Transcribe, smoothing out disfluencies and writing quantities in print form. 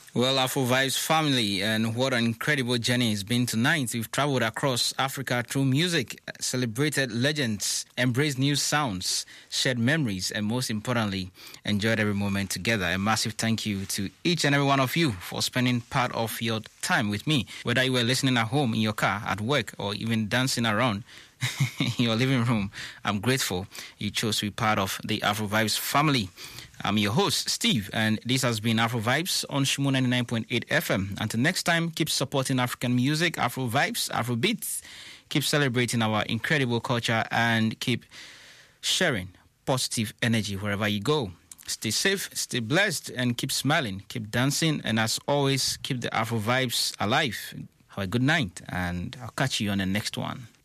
Well, Afro Vibes family, and what an incredible journey it's been tonight. We've traveled across Africa through music, celebrated legends, embraced new sounds, shared memories, and most importantly, enjoyed every moment together. A massive thank you to each and every one of you for spending part of your time with me, whether you were listening at home, in your car, at work, or even dancing around in your living room. I'm grateful you chose to be part of the Afro Vibes family. I'm your host, Steve, and this has been Afro Vibes on Shimo 99.8 FM. Until next time, keep supporting African music, Afro Vibes, Afro Beats. Keep celebrating our incredible culture and keep sharing positive energy wherever you go. Stay safe, stay blessed, and keep smiling, keep dancing, and as always, keep the Afro Vibes alive. Have a good night, and I'll catch you on the next one.